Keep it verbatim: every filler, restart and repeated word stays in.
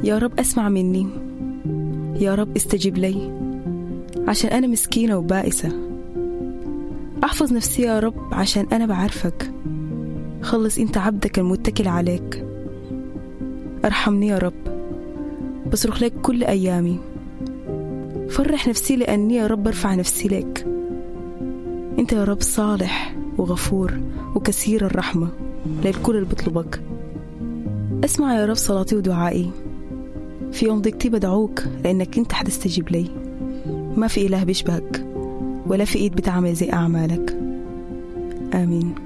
يا رب أسمع مني، يا رب استجب لي عشان أنا مسكينة وبائسة. أحفظ نفسي يا رب عشان أنا بعرفك. خلص أنت عبدك المتكل عليك. أرحمني يا رب، بصرخ لك كل أيامي. فرح نفسي لأني يا رب برفع نفسي لك. أنت يا رب صالح وغفور وكثير الرحمة للكل اللي بطلبك. أسمع يا رب صلاتي ودعائي. في يوم ضيقتي بدعوك لأنك أنت حتستجيب لي. ما في إله بيشبهك ولا في إيد بتعمل زي أعمالك. آمين.